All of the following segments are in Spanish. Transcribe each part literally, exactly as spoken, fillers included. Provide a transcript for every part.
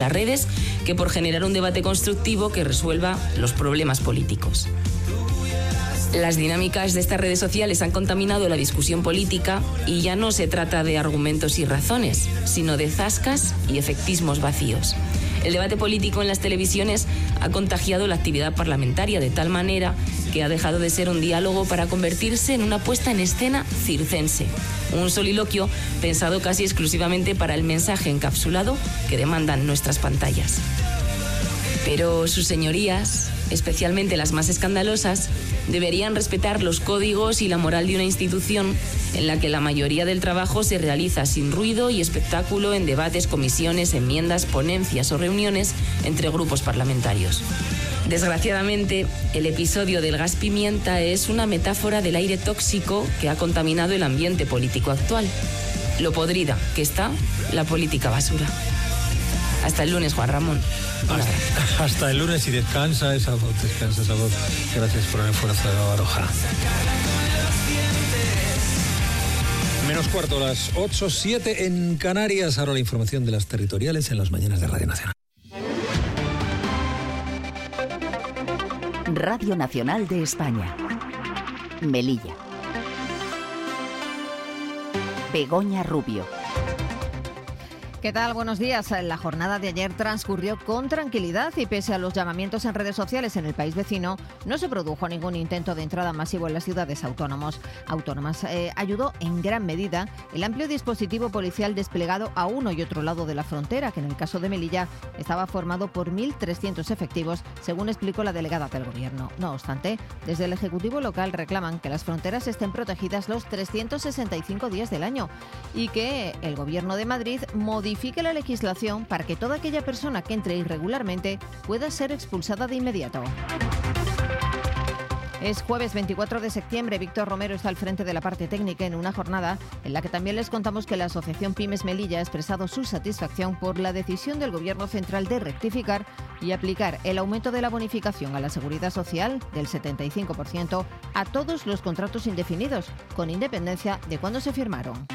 las redes que por generar un debate constructivo que resuelva los problemas políticos. Las dinámicas de estas redes sociales han contaminado la discusión política y ya no se trata de argumentos y razones, sino de zascas y efectismos vacíos. El debate político en las televisiones ha contagiado la actividad parlamentaria de tal manera que ha dejado de ser un diálogo para convertirse en una puesta en escena circense, un soliloquio pensado casi exclusivamente para el mensaje encapsulado que demandan nuestras pantallas. Pero sus señorías, especialmente las más escandalosas, deberían respetar los códigos y la moral de una institución en la que la mayoría del trabajo se realiza sin ruido y espectáculo en debates, comisiones, enmiendas, ponencias o reuniones entre grupos parlamentarios. Desgraciadamente, el episodio del gas pimienta es una metáfora del aire tóxico que ha contaminado el ambiente político actual. Lo podrida que está la política basura. Hasta el lunes, Juan Ramón. Hasta, hasta el lunes y descansa esa voz, descansa esa voz. Gracias por el esfuerzo de la Baroja. Menos cuarto, las ocho siete en Canarias. Ahora la información de las territoriales en las mañanas de Radio Nacional. Radio Nacional de España. Melilla. Begoña Rubio. ¿Qué tal? Buenos días. La jornada de ayer transcurrió con tranquilidad y pese a los llamamientos en redes sociales en el país vecino, no se produjo ningún intento de entrada masivo en las ciudades autónomos, autónomas. Eh, ayudó en gran medida el amplio dispositivo policial desplegado a uno y otro lado de la frontera, que en el caso de Melilla estaba formado por mil trescientos efectivos, según explicó la delegada del Gobierno. No obstante, desde el Ejecutivo local reclaman que las fronteras estén protegidas los trescientos sesenta y cinco días del año y que el Gobierno de Madrid modifique Modifique la legislación para que toda aquella persona que entre irregularmente pueda ser expulsada de inmediato. Es jueves veinticuatro de septiembre. Víctor Romero está al frente de la parte técnica en una jornada en la que también les contamos que la Asociación Pymes Melilla ha expresado su satisfacción por la decisión del Gobierno central de rectificar y aplicar el aumento de la bonificación a la seguridad social del setenta y cinco por ciento a todos los contratos indefinidos, con independencia de cuándo se firmaron.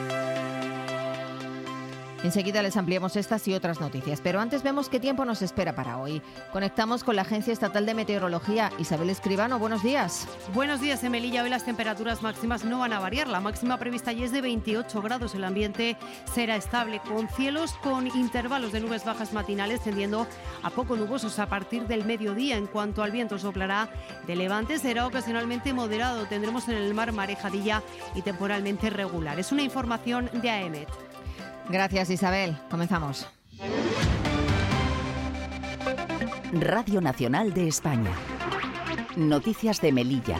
Enseguida les ampliamos estas y otras noticias, pero antes vemos qué tiempo nos espera para hoy. Conectamos con la Agencia Estatal de Meteorología. Isabel Escribano, buenos días. Buenos días, en Melilla. Hoy las temperaturas máximas no van a variar. La máxima prevista allí es de veintiocho grados. El ambiente será estable, con cielos con intervalos de nubes bajas matinales tendiendo a poco nubosos a partir del mediodía. En cuanto al viento, soplará de levante, será ocasionalmente moderado. Tendremos en el mar marejadilla y temporalmente regular. Es una información de A E M E T. Gracias, Isabel. Comenzamos. Radio Nacional de España. Noticias de Melilla.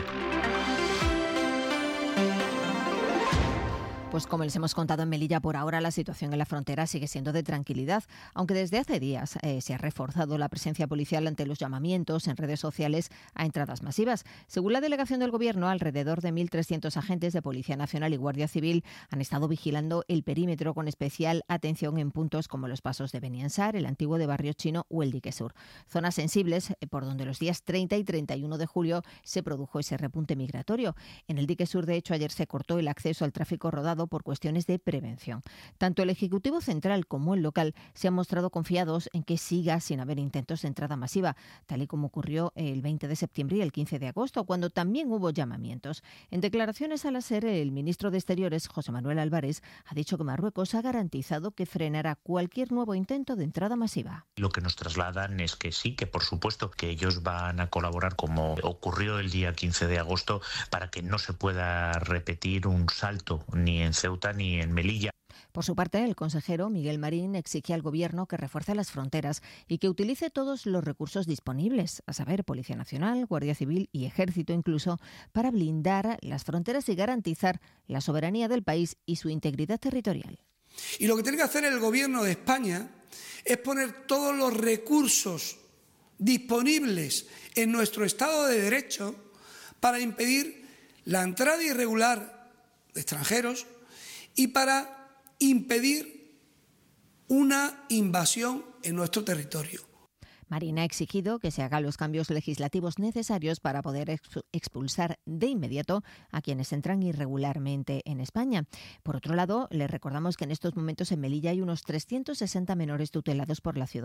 Pues como les hemos contado en Melilla, por ahora la situación en la frontera sigue siendo de tranquilidad, aunque desde hace días eh, se ha reforzado la presencia policial ante los llamamientos en redes sociales a entradas masivas. Según la delegación del Gobierno, alrededor de mil trescientos agentes de Policía Nacional y Guardia Civil han estado vigilando el perímetro con especial atención en puntos como los pasos de Beniansar, el antiguo de Barrio Chino o el Dique Sur. Zonas sensibles eh, por donde los días treinta y treinta y uno de julio se produjo ese repunte migratorio. En el Dique Sur, de hecho, ayer se cortó el acceso al tráfico rodado por cuestiones de prevención. Tanto el Ejecutivo Central como el local se han mostrado confiados en que siga sin haber intentos de entrada masiva, tal y como ocurrió el veinte de septiembre y el quince de agosto, cuando también hubo llamamientos. En declaraciones a la SER, el ministro de Exteriores, José Manuel Álvarez, ha dicho que Marruecos ha garantizado que frenará cualquier nuevo intento de entrada masiva. Lo que nos trasladan es que sí, que por supuesto que ellos van a colaborar, como ocurrió el día quince de agosto, para que no se pueda repetir un salto ni en Ceuta ni en Melilla. Por su parte, el consejero Miguel Marín exige al Gobierno que refuerce las fronteras y que utilice todos los recursos disponibles, a saber, Policía Nacional, Guardia Civil y Ejército incluso, para blindar las fronteras y garantizar la soberanía del país y su integridad territorial. Y lo que tiene que hacer el Gobierno de España es poner todos los recursos disponibles en nuestro Estado de Derecho para impedir la entrada irregular de extranjeros y para impedir una invasión en nuestro territorio. Marín ha exigido que se hagan los cambios legislativos necesarios para poder expulsar de inmediato a quienes entran irregularmente en España. Por otro lado, les recordamos que en estos momentos en Melilla hay unos trescientos sesenta menores tutelados por la ciudad.